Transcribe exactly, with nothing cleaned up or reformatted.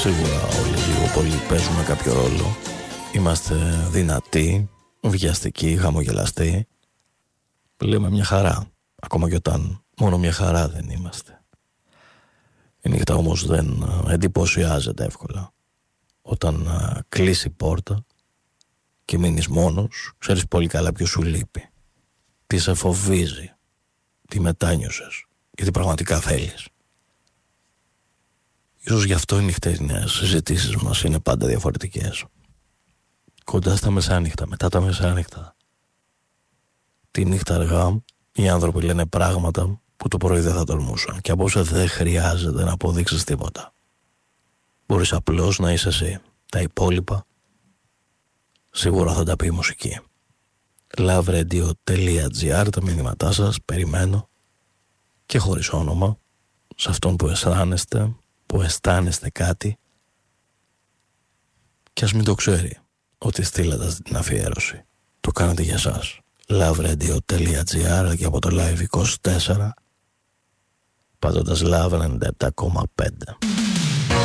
Σίγουρα όλοι λίγο πολύ παίζουμε κάποιο ρόλο. Είμαστε δυνατοί, βιαστικοί, χαμογελαστοί. Λέμε μια χαρά, ακόμα και όταν μόνο μια χαρά δεν είμαστε. Η νύχτα όμως δεν εντυπωσιάζεται εύκολα. Όταν α, κλείσει η πόρτα και μείνεις μόνος, ξέρεις πολύ καλά ποιος σου λείπει, τι σε φοβίζει, τι μετάνιωσες και τι πραγματικά θέλεις. Ίσως γι' αυτό οι νυχτερινές συζητήσεις μας είναι πάντα διαφορετικές. Κοντά στα μεσάνυχτα, μετά τα μεσάνυχτα, τη νύχτα αργά, οι άνθρωποι λένε πράγματα που το πρωί δεν θα τολμούσαν. Και από όσα δεν χρειάζεται να αποδείξεις τίποτα. Μπορείς απλώς να είσαι εσύ. Τα υπόλοιπα σίγουρα θα τα πει η μουσική. loveredio.gr, τα μηνύματά σας, περιμένω. Και χωρίς όνομα, σε αυτόν που αισθάνεστε, που αισθάνεστε κάτι, και ας μην το ξέρει ότι στείλατε την αφιέρωση. Το κάνετε για σας. loveredio.gr και από το live είκοσι τέσσερα, πατώντας Love ενενήντα επτά κόμμα πέντε.